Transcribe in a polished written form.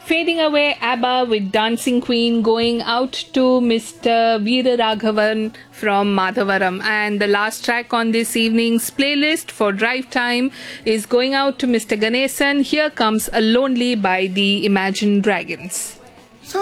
Fading away, ABBA with Dancing Queen, going out to Mr. Veera Raghavan from Madhavaram. And the last track on this evening's playlist for Drive Time is going out to Mr. Ganesan. Here comes A Lonely by the Imagine Dragons.